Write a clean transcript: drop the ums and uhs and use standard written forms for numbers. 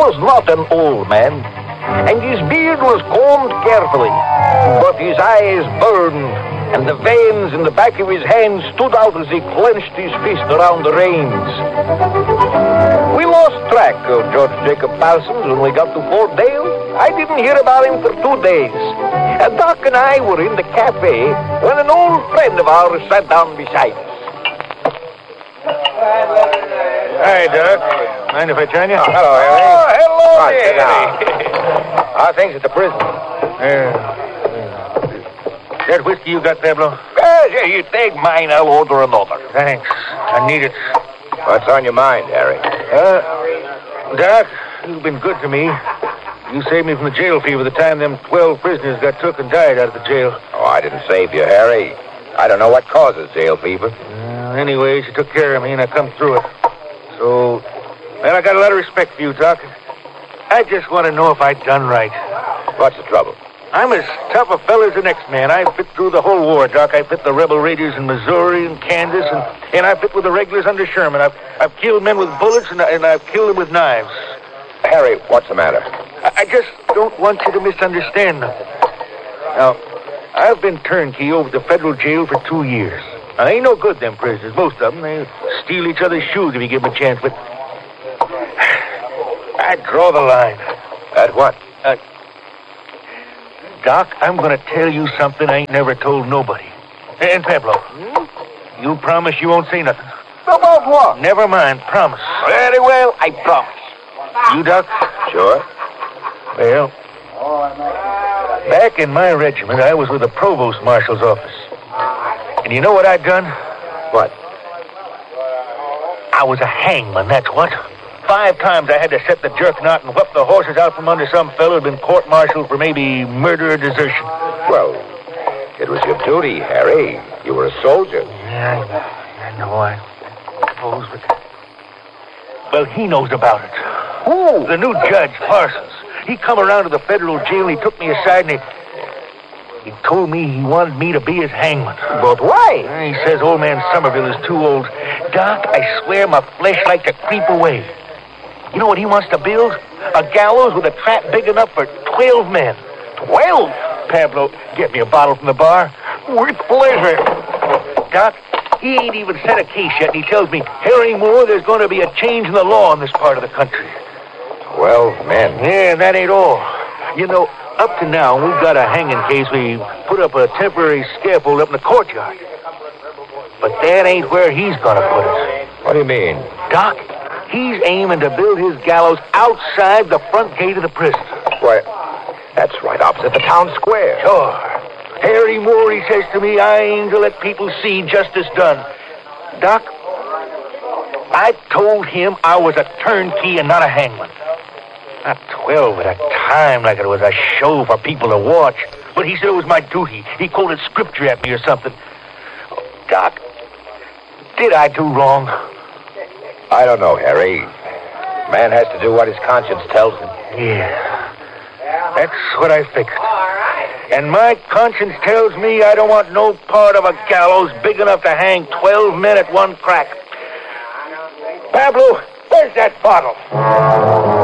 was not an old man, and his beard was combed carefully, but his eyes burned, and the veins in the back of his hands stood out as he clenched his fist around the reins. We lost track of George Jacob Parsons when we got to Fort Dale. I didn't hear about him for 2 days. Doc and I were in the cafe when an old friend of ours sat down beside us. Hi, Doc. Mind if I join you? Hello, Harry. Oh, hello Come on, sit there. down. How are things at the prison? That whiskey you got, Pablo? Yeah, you take mine, I'll order another. Thanks. I need it. What's on your mind, Harry? Doc, you've been good to me. You saved me from the jail fever the time them 12 prisoners got took and died out of the jail. Oh, I didn't save you, Harry. I don't know what causes jail fever. Anyways, you took care of me and I come through it. So, well, I got a lot of respect for you, Doc. I just want to know if I'd done right. What's the trouble? I'm as tough a fella as the next man. I fit through the whole war, Doc. I fit the rebel raiders in Missouri and Kansas, and I fit with the regulars under Sherman. I've killed men with bullets, and I've killed them with knives. Harry, what's the matter? I just don't want you to misunderstand nothing. Now, I've been turnkey over the federal jail for 2 years. Now, they ain't no good, them prisoners. Most of them, they steal each other's shoes if you give them a chance, but I draw the line. At what? Doc, I'm going to tell you something I ain't never told nobody. And Pablo, you promise you won't say nothing. About what? Never mind, promise. Very well, I promise. You, Doc? Sure. Well, back in my regiment, I was with the provost marshal's office. And you know what I'd done? What? I was a hangman, that's what. 5 times I had to set the jerk knot and whip the horses out from under some fellow who'd been court-martialed for maybe murder or desertion. Well, it was your duty, Harry. You were a soldier. Yeah, I know, I suppose, but... Well, he knows about it. Who? The new judge, Parsons. He come around to the federal jail and he took me aside and he told me he wanted me to be his hangman. But why? He says old man Somerville is too old. Doc, I swear my flesh like to creep away. You know what he wants to build? A gallows with a trap big enough for 12 men. 12? Pablo, get me a bottle from the bar. With pleasure. Doc, he ain't even set a case yet, and he tells me, Harry Moore, there's going to be a change in the law in this part of the country. 12 men. Yeah, and that ain't all. You know, up to now, we've got a hanging case. We put up a temporary scaffold up in the courtyard. But that ain't where he's going to put it. What do you mean? Doc, he's aiming to build his gallows outside the front gate of the prison. Why, that's right opposite the town square. Sure. Harry Moore, he says to me, I aim to let people see justice done. Doc, I told him I was a turnkey and not a hangman. Not 12 at a time like it was a show for people to watch. But he said it was my duty. He quoted scripture at me or something. Doc, did I do wrong? I don't know, Harry. Man has to do what his conscience tells him. Yeah, that's what I fixed. And my conscience tells me I don't want no part of a gallows big enough to hang 12 men at one crack. Pablo, where's that bottle?